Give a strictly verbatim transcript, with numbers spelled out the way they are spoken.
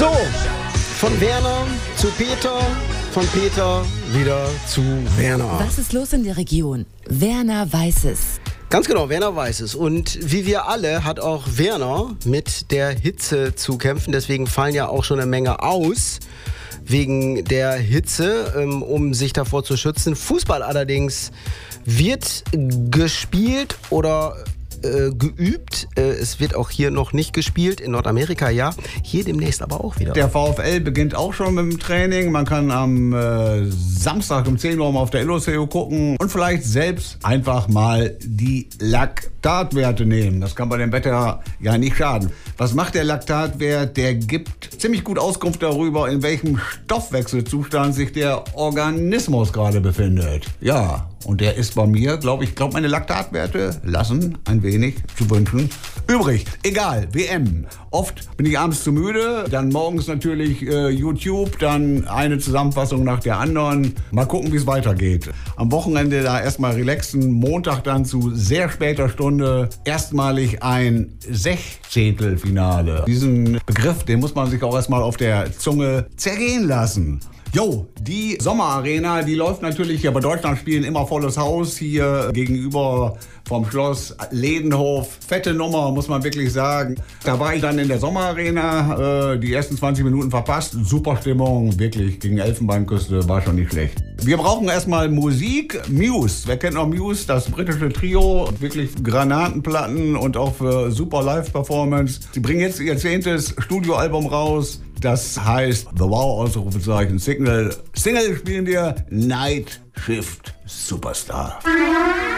So, von Werner zu Peter, von Peter wieder zu Werner. Was ist los in der Region? Werner weiß es. Ganz genau, Werner weiß es. Und wie wir alle hat auch Werner mit der Hitze zu kämpfen. Deswegen fallen ja auch schon eine Menge aus wegen der Hitze, um sich davor zu schützen. Fußball allerdings wird gespielt oder äh, geübt. Äh, es wird auch hier noch nicht gespielt. In Nordamerika ja. Hier demnächst aber auch wieder. Der VfL beginnt auch schon mit dem Training. Man kann am äh, Samstag um zehn Uhr mal auf der Illustrio gucken und vielleicht selbst einfach mal die Laktatwerte nehmen. Das kann bei dem Wetter ja nicht schaden. Was macht der Laktatwert? Der gibt ziemlich gut Auskunft darüber, in welchem Stoffwechselzustand sich der Organismus gerade befindet. Ja, und der ist bei mir, glaube ich, glaube meine Laktatwerte lassen ein wenig zu wünschen übrig. Egal, W M. Oft bin ich abends zu müde, dann morgens natürlich äh, YouTube, dann eine Zusammenfassung nach der anderen. Mal gucken, wie es weitergeht. Am Wochenende da erstmal relaxen, Montag dann zu sehr später Stunde erstmalig ein Sechzehntelfinale. Diesen Begriff, den muss man sich auch erstmal auf der Zunge zergehen lassen. Jo, die Sommerarena, die läuft natürlich ja bei Deutschlandspielen immer volles Haus hier gegenüber vom Schloss Ledenhof. Fette Nummer, muss man wirklich sagen. Da war ich dann in der Sommerarena, äh, die ersten zwanzig Minuten verpasst. Super Stimmung, wirklich, gegen Elfenbeinküste, war schon nicht schlecht. Wir brauchen erstmal Musik. Muse, wer kennt noch Muse? Das britische Trio, wirklich Granatenplatten und auch für super Live-Performance. Sie bringen jetzt ihr zehntes Studioalbum raus. Das heißt The Wow, Ausrufezeichen, Signal. Single spielen wir Night Shift Superstar.